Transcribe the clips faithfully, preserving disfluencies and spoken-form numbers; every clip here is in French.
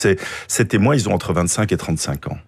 Ces, ces témoins, ils ont entre vingt-cinq et trente-cinq ans.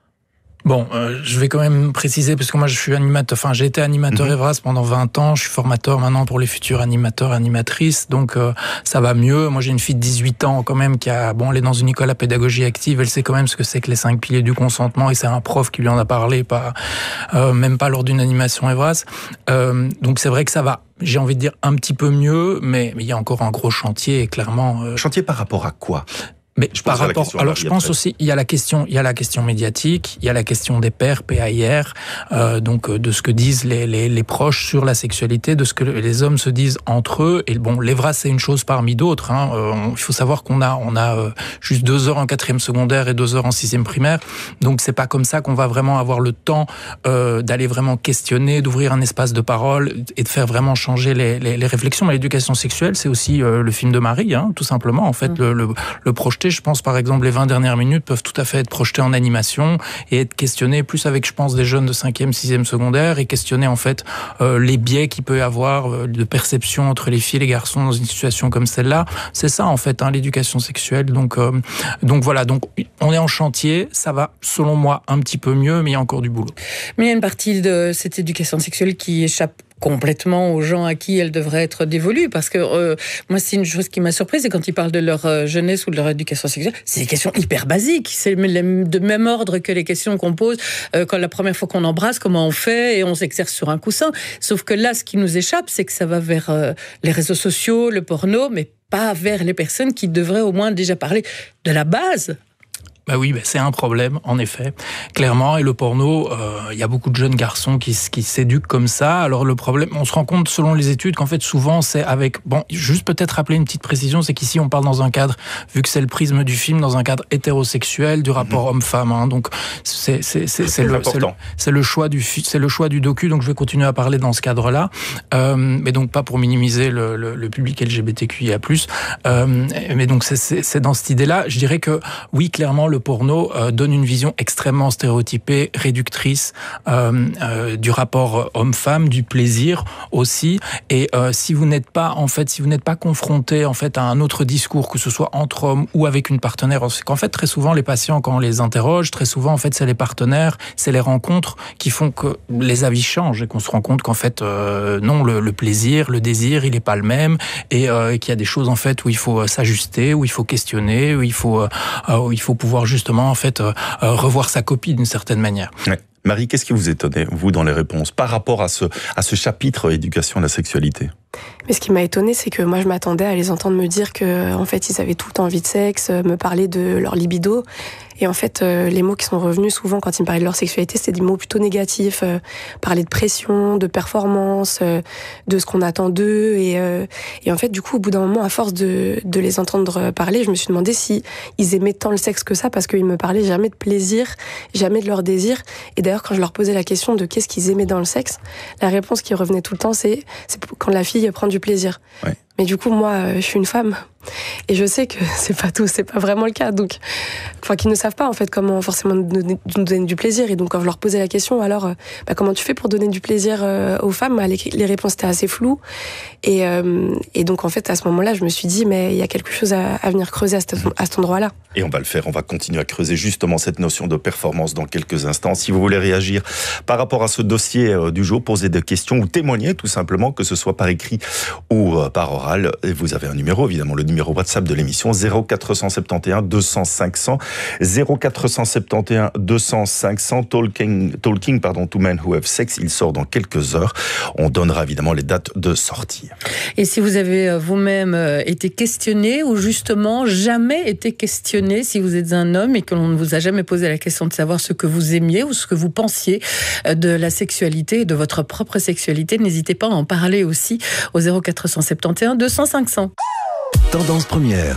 Bon, euh, je vais quand même préciser, parce que moi je suis animateur, enfin j'ai été animateur mmh. Evras pendant vingt ans, je suis formateur maintenant pour les futurs animateurs et animatrices, donc euh, ça va mieux. Moi j'ai une fille de dix-huit ans quand même qui a, bon elle est dans une école à pédagogie active, elle sait quand même ce que c'est que les cinq piliers du consentement, et c'est un prof qui lui en a parlé, pas euh, même pas lors d'une animation Evras. Euh, donc c'est vrai que ça va, j'ai envie de dire un petit peu mieux, mais il y a encore un gros chantier, clairement. Euh... Chantier par rapport à quoi ? Mais je par rapport, alors je pense après. aussi, il y a la question, il y a la question médiatique, il y a la question des pairs, P A I R, euh, donc de ce que disent les, les, les proches sur la sexualité, de ce que les hommes se disent entre eux. Et bon, l'Evras c'est une chose parmi d'autres. Hein. Euh, il faut savoir qu'on a, on a euh, juste deux heures en quatrième secondaire et deux heures en sixième primaire. Donc c'est pas comme ça qu'on va vraiment avoir le temps euh, d'aller vraiment questionner, d'ouvrir un espace de parole et de faire vraiment changer les, les, les réflexions. Mais l'éducation sexuelle, c'est aussi euh, le film de Marie, hein, tout simplement. En fait, mmh. le, le, le projeter. Je pense par exemple les vingt dernières minutes peuvent tout à fait être projetées en animation et être questionnées plus avec, je pense, des jeunes de cinquième, sixième secondaire, et questionner en fait euh, les biais qu'il peut y avoir euh, de perception entre les filles et les garçons dans une situation comme celle-là. C'est ça en fait, hein, l'éducation sexuelle. Donc, euh, donc voilà, donc on est en chantier, ça va selon moi un petit peu mieux, mais il y a encore du boulot. Mais il y a une partie de cette éducation sexuelle qui échappe complètement aux gens à qui elle devrait être dévolue, parce que euh, moi c'est une chose qui m'a surprise, c'est quand ils parlent de leur euh, jeunesse ou de leur éducation sexuelle, c'est des questions hyper basiques, c'est de même ordre que les questions qu'on pose euh, quand la première fois qu'on embrasse, comment on fait, et on s'exerce sur un coussin. Sauf que là, ce qui nous échappe, c'est que ça va vers euh, les réseaux sociaux, le porno, mais pas vers les personnes qui devraient au moins déjà parler de la base. Bah oui, bah c'est un problème, en effet, clairement. Et le porno, il euh, y a beaucoup de jeunes garçons qui, qui s'éduquent comme ça. Alors le problème, on se rend compte selon les études qu'en fait souvent c'est avec... Bon, juste peut-être rappeler une petite précision, c'est qu'ici on parle dans un cadre, vu que c'est le prisme du film, dans un cadre hétérosexuel du rapport mmh. homme-femme. Hein, donc c'est, c'est, c'est, c'est, le, c'est, le, c'est, le choix du, c'est le choix du docu, donc je vais continuer à parler dans ce cadre-là. Euh, mais donc pas pour minimiser le, le, le public L G B T Q I A plus. Euh, mais donc c'est, c'est, c'est dans cette idée-là. Je dirais que oui, clairement, le porno euh, donne une vision extrêmement stéréotypée, réductrice euh, euh, du rapport homme-femme, du plaisir aussi. Et euh, si vous n'êtes pas en fait, si vous n'êtes pas confronté en fait à un autre discours, que ce soit entre hommes ou avec une partenaire, c'est qu'en fait très souvent les patients, quand on les interroge, très souvent en fait c'est les partenaires, c'est les rencontres qui font que les avis changent et qu'on se rend compte qu'en fait euh, non, le, le plaisir, le désir, il est pas le même, et euh, qu'il y a des choses en fait où il faut s'ajuster, où il faut questionner, où il faut euh, où il faut pouvoir justement en fait euh, revoir sa copie d'une certaine manière. Ouais. Marie, qu'est-ce qui vous étonnait, vous, dans les réponses, par rapport à ce, à ce chapitre éducation à la sexualité ? Mais ce qui m'a étonnée, c'est que moi, je m'attendais à les entendre me dire que, en fait, ils avaient tout le temps envie de sexe, me parler de leur libido. Et en fait, euh, les mots qui sont revenus souvent quand ils me parlaient de leur sexualité, c'était des mots plutôt négatifs. Euh, parler de pression, de performance, euh, de ce qu'on attend d'eux. Et, euh, et en fait, du coup, au bout d'un moment, à force de, de les entendre parler, je me suis demandé si ils aimaient tant le sexe que ça, parce qu'ils me parlaient jamais de plaisir, jamais de leur désir. Et d'ailleurs, quand je leur posais la question de qu'est-ce qu'ils aimaient dans le sexe, la réponse qui revenait tout le temps, c'est, c'est quand la fille prend du plaisir. Ouais. Mais du coup, moi, je suis une femme. Et je sais que c'est pas tout, c'est pas vraiment le cas. Donc, enfin, qu'ils ne savent pas, en fait, comment forcément nous donner, nous donner du plaisir. Et donc, quand je leur posais la question, alors, bah, comment tu fais pour donner du plaisir euh, aux femmes? Bah, les, les réponses étaient assez floues. Et, euh, et donc, en fait, à ce moment-là, je me suis dit, mais il y a quelque chose à, à venir creuser à, cet, à cet endroit-là. Et on va le faire, on va continuer à creuser justement cette notion de performance dans quelques instants. Si vous voulez réagir par rapport à ce dossier du jour, poser des questions ou témoigner tout simplement, que ce soit par écrit ou par oral, et vous avez un numéro, évidemment, le numéro WhatsApp de l'émission, zéro quatre cent soixante et onze deux cents cinq cents, zéro quatre cent soixante et onze deux cents cinq cents, Talking, talking pardon, to Men Who Have Sex, il sort dans quelques heures. On donnera évidemment les dates de sortie. Et si vous avez vous-même été questionné ou justement jamais été questionné, si vous êtes un homme et que l'on ne vous a jamais posé la question de savoir ce que vous aimiez ou ce que vous pensiez de la sexualité, de votre propre sexualité, n'hésitez pas à en parler aussi au zéro quatre cent soixante et onze deux cents cinq cents. Tendance première.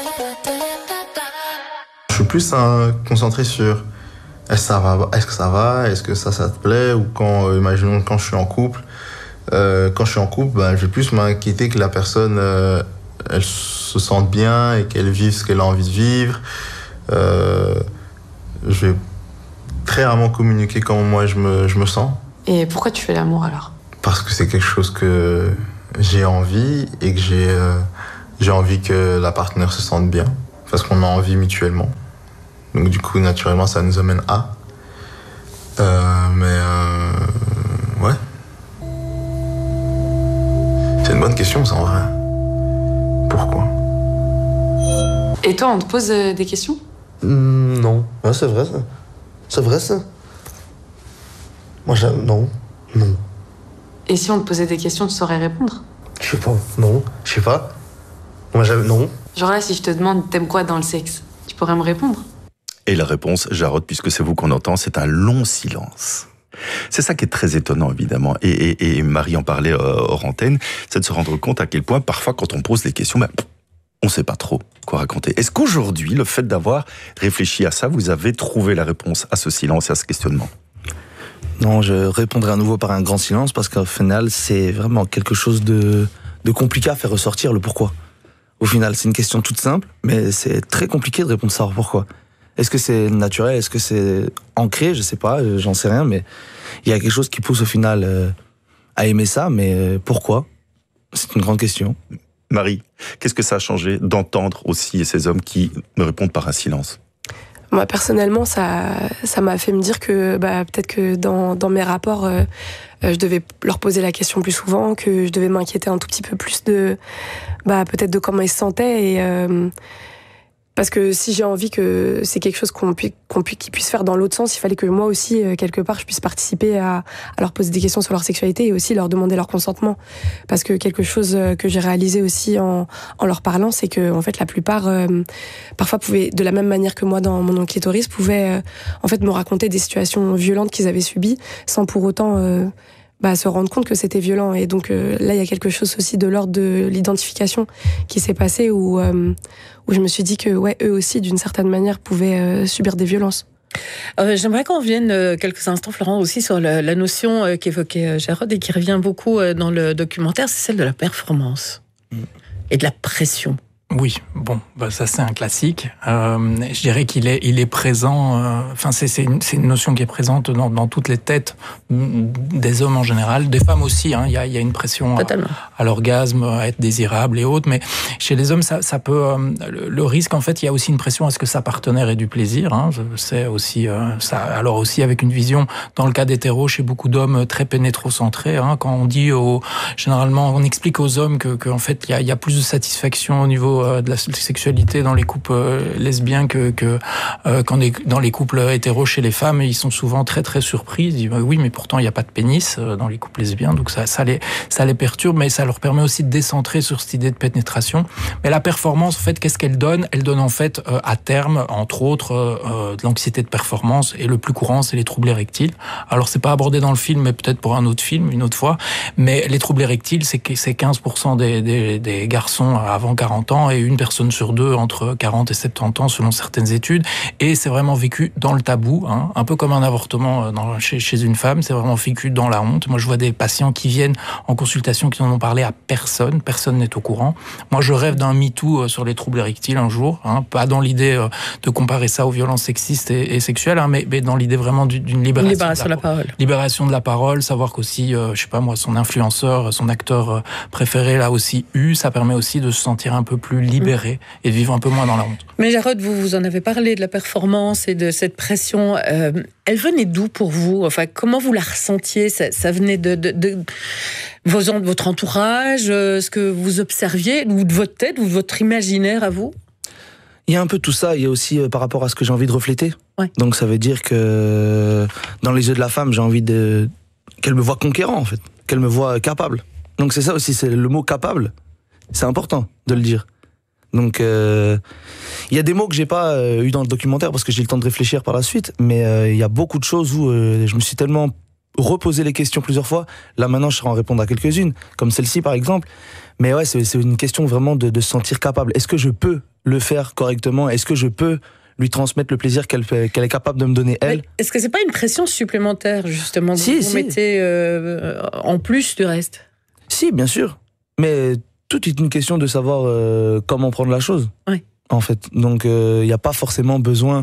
Je suis plus hein, concentré sur est-ce que ça va, est-ce que ça va, est-ce que ça, ça te plaît, ou quand, euh, imaginons quand je suis en couple, euh, quand je suis en couple, ben, je vais plus m'inquiéter que la personne euh, elle se sente bien et qu'elle vive ce qu'elle a envie de vivre. Euh, je vais très rarement communiquer comment moi je me, je me sens. Et pourquoi tu fais l'amour alors? Parce que c'est quelque chose que j'ai envie et que j'ai, euh, j'ai envie que la partenaire se sente bien. parce qu'on a envie mutuellement. Donc du coup, naturellement, ça nous amène à. Euh, mais euh, ouais. C'est une bonne question, ça, en vrai. Pourquoi? Et toi, on te pose euh, des questions? Mmh, non. Ouais, c'est vrai, ça. C'est vrai, ça. Moi, j'aime... Non. Non. Et si on te posait des questions, tu saurais répondre? Je sais pas. Non. Je sais pas. Moi, j'aime... Non. Genre là, si je te demande t'aimes quoi dans le sexe, tu pourrais me répondre? Et la réponse, Jarod, puisque c'est vous qu'on entend, c'est un long silence. C'est ça qui est très étonnant, évidemment. Et, et, et Marie en parlait euh, hors antenne, c'est de se rendre compte à quel point, parfois, quand on pose des questions, ben, on ne sait pas trop quoi raconter. Est-ce qu'aujourd'hui, le fait d'avoir réfléchi à ça, vous avez trouvé la réponse à ce silence et à ce questionnement? Non, je répondrai à nouveau par un grand silence, parce qu'au final, c'est vraiment quelque chose de, de compliqué à faire ressortir le pourquoi. Au final, c'est une question toute simple, mais c'est très compliqué de répondre ça pourquoi. Est-ce que c'est naturel? Est-ce que c'est ancré? Je sais pas, j'en sais rien, mais il y a quelque chose qui pousse au final euh, à aimer ça, mais euh, pourquoi? C'est une grande question. Marie, qu'est-ce que ça a changé d'entendre aussi ces hommes qui me répondent par un silence? Moi, personnellement, ça, ça m'a fait me dire que bah, peut-être que dans, dans mes rapports, euh, je devais leur poser la question plus souvent, que je devais m'inquiéter un tout petit peu plus de, bah, peut-être de comment ils se sentaient. Et, euh, parce que si j'ai envie que c'est quelque chose qu'on puisse, qu'on puisse, qu'ils puissent faire dans l'autre sens, il fallait que moi aussi, quelque part, je puisse participer à, à leur poser des questions sur leur sexualité et aussi leur demander leur consentement. Parce que quelque chose que j'ai réalisé aussi en, en leur parlant, c'est que en fait, la plupart, euh, parfois, pouvaient, de la même manière que moi dans mon clitoris, pouvaient euh, en fait me raconter des situations violentes qu'ils avaient subies, sans pour autant euh, bah, se rendre compte que c'était violent. Et donc euh, là, il y a quelque chose aussi de l'ordre de l'identification qui s'est passé où, euh, où je me suis dit que ouais, eux aussi, d'une certaine manière, pouvaient euh, subir des violences. Euh, j'aimerais qu'on revienne euh, quelques instants, Florent, aussi sur la, la notion euh, qu'évoquait euh, Jarod et qui revient beaucoup euh, dans le documentaire, c'est celle de la performance mmh. et de la pression. Oui, bon, bah ça c'est un classique. Euh, je dirais qu'il est, il est présent. Enfin, euh, c'est, c'est, une, c'est une notion qui est présente dans, dans toutes les têtes des hommes en général, des femmes aussi. Hein, il y a, il y a une pression à, à l'orgasme, à être désirable et autres. Mais chez les hommes, ça, ça peut. Euh, le, le risque, en fait, il y a aussi une pression à ce que sa partenaire ait du plaisir. Hein, c'est aussi euh, ça. Alors aussi avec une vision, dans le cas d'hétéros, chez beaucoup d'hommes très pénétrocentrés. Hein, quand on dit, aux, généralement, on explique aux hommes que, que en fait, il y a, il y a plus de satisfaction au niveau de la sexualité dans les couples lesbiens que, que euh, quand dans les couples hétéros chez les femmes, ils sont souvent très très surpris. Ils disent oui, mais pourtant il n'y a pas de pénis dans les couples lesbiens, donc ça, ça les ça les perturbe, mais ça leur permet aussi de décentrer sur cette idée de pénétration. Mais la performance, en fait, qu'est-ce qu'elle donne? Elle donne en fait euh, à terme, entre autres, euh, de l'anxiété de performance, et le plus courant, c'est les troubles érectiles. Alors c'est pas abordé dans le film, mais peut-être pour un autre film, une autre fois. Mais les troubles érectiles, c'est c'est quinze pour cent des, des, des garçons avant quarante ans et une personne sur deux entre quarante et soixante-dix ans selon certaines études, et c'est vraiment vécu dans le tabou, hein, un peu comme un avortement dans, chez, chez une femme, c'est vraiment vécu dans la honte. Moi je vois des patients qui viennent en consultation qui n'en ont parlé à personne, personne n'est au courant. Moi je rêve d'un MeToo sur les troubles érectiles un jour, hein, pas dans l'idée de comparer ça aux violences sexistes et, et sexuelles, hein, mais, mais dans l'idée vraiment d'une libération, libération de, la, de la parole. Libération de la parole, savoir qu'aussi, euh, je sais pas moi, son influenceur, son acteur préféré l'a aussi eu, ça permet aussi de se sentir un peu plus libéré et de vivre un peu moins dans la honte. Mais Jarod, vous, vous en avez parlé de la performance et de cette pression. Euh, elle venait d'où pour vous? Enfin, comment vous la ressentiez? Ça, ça venait de, de, de, vos, de votre entourage, euh, ce que vous observiez, ou de votre tête, ou de votre imaginaire à vous? Il y a un peu tout ça. Il y a aussi euh, par rapport à ce que j'ai envie de refléter. Ouais. Donc ça veut dire que dans les yeux de la femme, j'ai envie de qu'elle me voie conquérant, en fait, qu'elle me voie capable. Donc c'est ça aussi, c'est le mot capable. C'est important de le dire. Donc, il euh, y a des mots que j'ai pas euh, eu dans le documentaire parce que j'ai eu le temps de réfléchir par la suite, mais il euh, y a beaucoup de choses où euh, je me suis tellement reposé les questions plusieurs fois. Là, maintenant, je saurais en répondre à quelques-unes, comme celle-ci, par exemple. Mais ouais, c'est, c'est une question vraiment de, de se sentir capable. Est-ce que je peux le faire correctement? Est-ce que je peux lui transmettre le plaisir qu'elle, qu'elle est capable de me donner, elle? Mais est-ce que c'est pas une pression supplémentaire, justement, que si, vous si. mettez euh, en plus du reste? Si, bien sûr. Mais tout est une question de savoir euh, comment prendre la chose, oui. en fait. Donc, il euh, n'y a pas forcément besoin,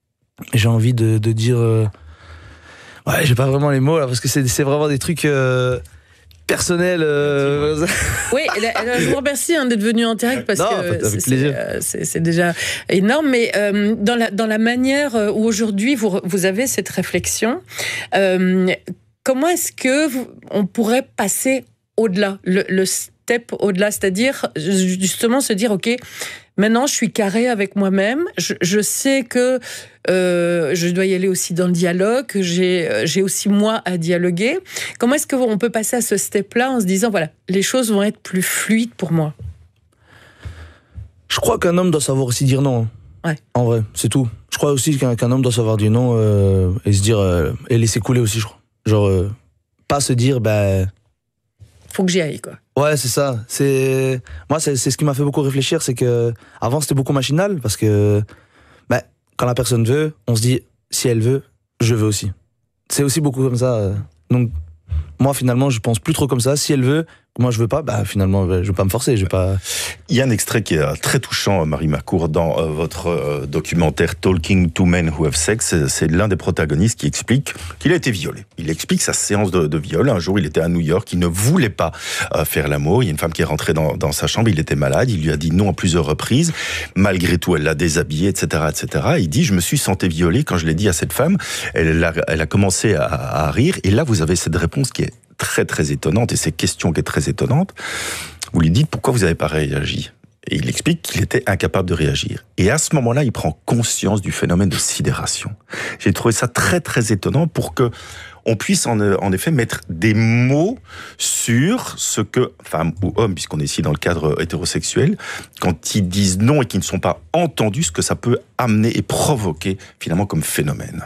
j'ai envie de, de dire... Euh, ouais, j'ai pas vraiment les mots, là, parce que c'est, c'est vraiment des trucs... Euh, personnel. Euh... Oui, je vous remercie hein, d'être venu en direct parce non, que avec plaisir. C'est, c'est déjà énorme. Mais euh, dans, la, dans la manière où aujourd'hui vous, vous avez cette réflexion, euh, comment est-ce que vous, on pourrait passer au-delà, le, le step au-delà, c'est-à-dire justement se dire, ok, maintenant je suis carré avec moi-même, je, je sais que euh, je dois y aller aussi dans le dialogue, que j'ai, j'ai aussi moi à dialoguer. Comment est-ce qu'on peut passer à ce step-là en se disant, voilà, les choses vont être plus fluides pour moi? Je crois qu'un homme doit savoir aussi dire non. Ouais. En vrai, c'est tout. Je crois aussi qu'un, qu'un homme doit savoir dire non euh, et se dire euh, et laisser couler aussi, je crois. Genre euh, pas se dire bah faut que j'y aille quoi. Ouais, c'est ça. C'est moi c'est, c'est ce qui m'a fait beaucoup réfléchir, c'est que avant c'était beaucoup machinal parce que bah quand la personne veut, on se dit si elle veut, je veux aussi. C'est aussi beaucoup comme ça. Donc moi finalement, je pense plus trop comme ça. Si elle veut, moi je veux pas, bah finalement je vais pas me forcer, je vais pas. Il y a un extrait qui est très touchant, Marie Macour, dans euh, votre euh, documentaire Talking to Men Who Have Sex. C'est, c'est l'un des protagonistes qui explique qu'il a été violé. Il explique sa séance de, de viol. Un jour, il était à New York, il ne voulait pas euh, faire l'amour. Il y a une femme qui est rentrée dans, dans sa chambre, il était malade, il lui a dit non à plusieurs reprises. Malgré tout, elle l'a déshabillé, et cetera, et cetera. Il dit, je me suis senti violé quand je l'ai dit à cette femme. Elle a, elle a commencé à, à rire. Et là, vous avez cette réponse qui est très très étonnante et ces questions qui est très étonnante. Vous lui dites pourquoi vous n'avez pas réagi et il explique qu'il était incapable de réagir. Et à ce moment-là, il prend conscience du phénomène de sidération. J'ai trouvé ça très très étonnant pour que on puisse en, en effet mettre des mots sur ce que femmes ou hommes, puisqu'on est ici dans le cadre hétérosexuel, quand ils disent non et qu'ils ne sont pas entendus, ce que ça peut amener et provoquer finalement comme phénomène.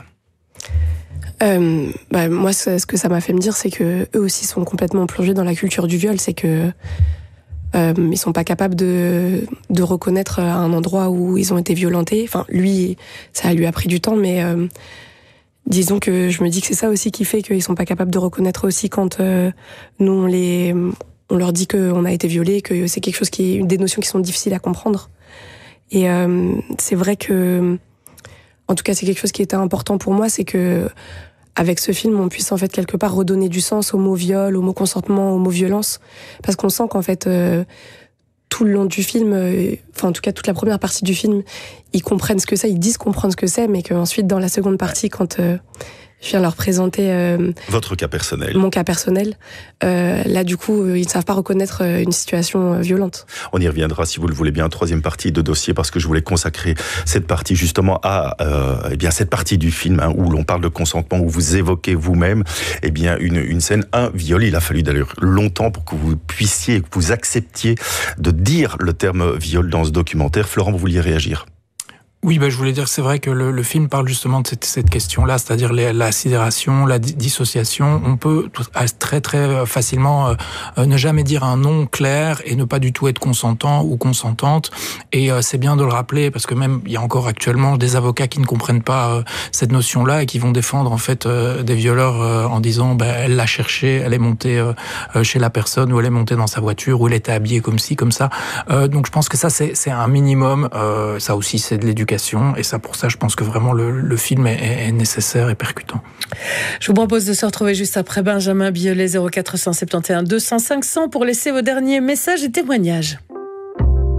Euh, bah, moi, ce que ça m'a fait me dire, c'est que eux aussi sont complètement plongés dans la culture du viol. C'est que euh, ils sont pas capables de de reconnaître un endroit où ils ont été violentés. Enfin, lui, ça lui a pris du temps, mais euh, disons que je me dis que c'est ça aussi qui fait qu'ils sont pas capables de reconnaître aussi quand euh, nous on les on leur dit qu'on a été violé, que c'est quelque chose qui est des notions qui sont difficiles à comprendre. Et euh, c'est vrai que, en tout cas, c'est quelque chose qui était important pour moi, c'est que avec ce film, on puisse en fait quelque part redonner du sens au mot viol, au mot consentement, au mot violence, parce qu'on sent qu'en fait euh, tout le long du film, euh, enfin en tout cas toute la première partie du film, ils comprennent ce que c'est, ils disent comprendre ce que c'est, mais qu'ensuite dans la seconde partie, quand euh, je viens leur présenter euh, votre cas personnel, mon cas personnel, euh, là du coup euh, ils ne savent pas reconnaître euh, une situation euh, violente. On y reviendra si vous le voulez bien, troisième partie de dossier, parce que je voulais consacrer cette partie justement à euh, eh bien cette partie du film hein, où l'on parle de consentement, où vous évoquez vous-même eh bien une une scène, un viol. Il a fallu d'ailleurs longtemps pour que vous puissiez, que vous acceptiez de dire le terme viol dans ce documentaire. Florent, vous vouliez réagir? Oui, ben, je voulais dire que c'est vrai que le, le film parle justement de cette, cette question-là, c'est-à-dire les, la sidération, la di- dissociation. On peut très très facilement euh, ne jamais dire un non clair et ne pas du tout être consentant ou consentante. Et euh, c'est bien de le rappeler parce que même il y a encore actuellement des avocats qui ne comprennent pas euh, cette notion-là et qui vont défendre en fait euh, des violeurs euh, en disant ben, elle l'a cherché, elle est montée euh, chez la personne ou elle est montée dans sa voiture ou elle était habillée comme ci comme ça. Euh, donc je pense que ça c'est, c'est un minimum. Euh, ça aussi c'est de l'éducation. Et ça, pour ça, je pense que vraiment le, le film est, est nécessaire et percutant. Je vous propose de se retrouver juste après Benjamin Biolay, zéro quatre cent soixante et onze deux cents cinq cents pour laisser vos derniers messages et témoignages.